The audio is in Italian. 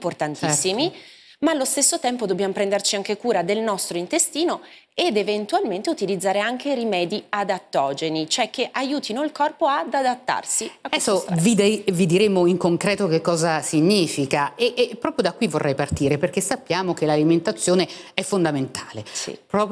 importantissimi, Certo. ma allo stesso tempo dobbiamo prenderci anche cura del nostro intestino ed eventualmente utilizzare anche rimedi adattogeni, cioè che aiutino il corpo ad adattarsi a questo Adesso stress. vi diremo in concreto che cosa significa e proprio da qui vorrei partire, perché sappiamo che l'alimentazione è fondamentale. Sì. Proprio